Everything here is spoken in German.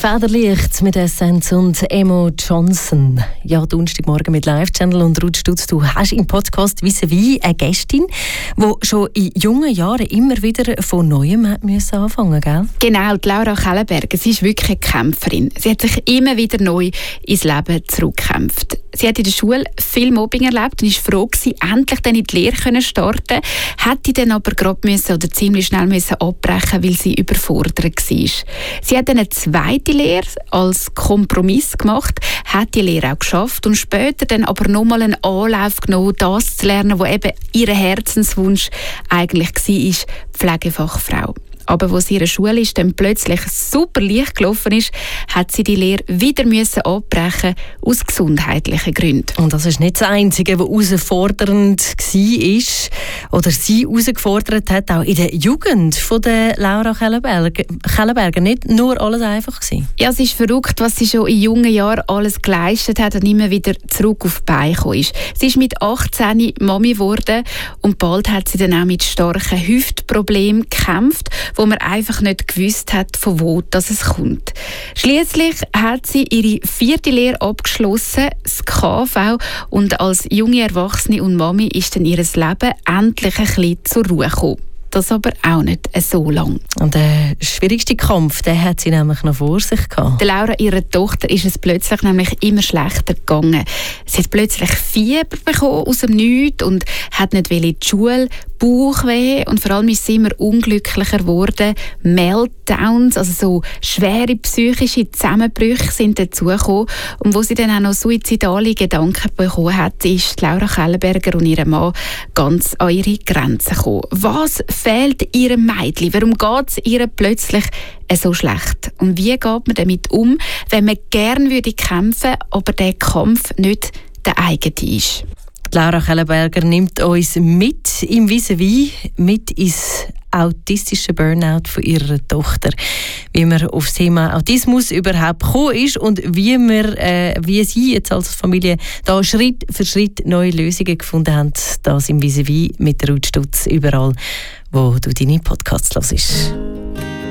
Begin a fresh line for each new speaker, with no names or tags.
Federlicht mit Essence und Emo Johnson. Ja, Donnerstagmorgen mit Live-Channel und Ruth Stutz. Du hast im Podcast «Vis-à-vis» eine Gästin, die schon in jungen Jahren immer wieder von Neuem anfangen musste, gell?
Genau, die Laura Kellenberger. Sie ist wirklich eine Kämpferin. Sie hat sich immer wieder neu ins Leben zurückgekämpft. Sie hat in der Schule viel Mobbing erlebt und ist froh gewesen, endlich dann in die Lehre starten. Hätte dann aber gerade oder ziemlich schnell abbrechen, weil sie überfordert war. Sie hat dann eine zweite Lehre als Kompromiss gemacht, hat die Lehre auch geschafft und später dann aber nochmal einen Anlauf genommen, das zu lernen, was eben ihr Herzenswunsch eigentlich war, Pflegefachfrau. Aber als ihre Schule dann plötzlich super leicht gelaufen ist, hat sie die Lehre wieder abbrechen aus gesundheitlichen Gründen.
Und das ist nicht das Einzige, was herausfordernd war oder sie herausgefordert hat, auch in der Jugend von der Laura Kellenberger. Nicht nur alles einfach gewesen.
Ja, es ist verrückt, was sie schon in jungen Jahren alles geleistet hat und immer wieder zurück auf die Beine gekommen ist. Sie ist mit 18 Mami geworden und bald hat sie dann auch mit starken Hüftproblemen gekämpft, wo man einfach nicht gewusst hat, von wo das es kommt. Schliesslich hat sie ihre 4. Lehre abgeschlossen, das KV, und als junge Erwachsene und Mami ist dann ihr Leben endlich ein bisschen zur Ruhe gekommen. Das aber auch nicht so lang.
Und der schwierigste Kampf, den hat sie nämlich noch vor sich gehabt.
Der Laura, ihrer Tochter, ist es plötzlich nämlich immer schlechter gegangen. Sie hat plötzlich Fieber bekommen aus dem Nichts und hat nicht in die Schule, Bauchweh, und vor allem ist sie immer unglücklicher geworden. Meltdowns, also so schwere psychische Zusammenbrüche sind dazugekommen. Und wo sie dann auch noch suizidale Gedanken bekommen hat, ist Laura Kellenberger und ihr Mann ganz an ihre Grenzen gekommen. Was fehlt ihrem Mädchen? Warum geht es ihr plötzlich so schlecht? Und wie geht man damit um, wenn man gerne kämpfen würde, aber der Kampf nicht der eigene ist?
Laura Kellenberger nimmt uns mit im Vis-à-vis, mit ins autistische Burnout von ihrer Tochter. Wie man auf das Thema Autismus überhaupt gekommen ist und wie sie jetzt als Familie da Schritt für Schritt neue Lösungen gefunden haben. Das im Vis-à-vis mit Ruth Stutz, überall, wo du deine Podcasts hörst.